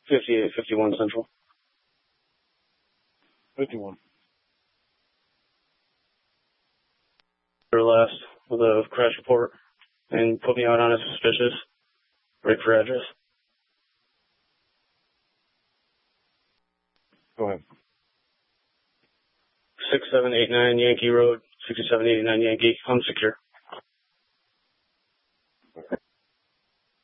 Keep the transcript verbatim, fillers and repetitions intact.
fifty-eight fifty-one Central. fifty-one. Or last with a crash report and put me out on a suspicious. Right for address. Go ahead. six seven eight nine Yankee Road, sixty-seven eighty-nine Yankee. I'm secure.